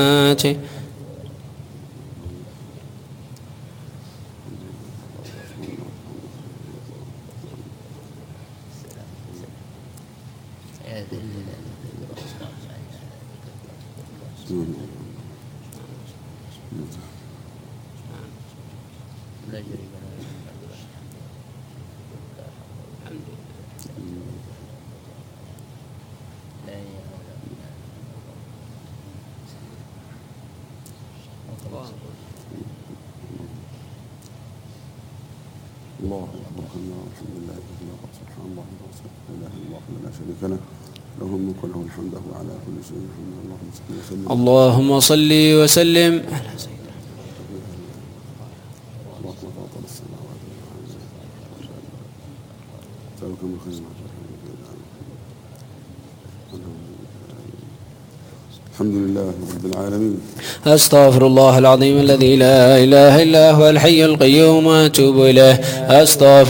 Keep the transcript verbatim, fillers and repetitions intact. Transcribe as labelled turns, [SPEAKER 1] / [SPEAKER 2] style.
[SPEAKER 1] الله أكبر الله الحمد لله سبحان الله لا إله إلا الله لا شريك له له الملك وله الحمد وهو على كل شيء قدير. اللهم صل وسلم على سيدنا اللهم فاطر السماوات والأرض سألك من خير الحمد لله رب العالمين. أستغفر الله العظيم الذي لا إله إلا هو الحي القيوم وأتوب إليه. أستغفر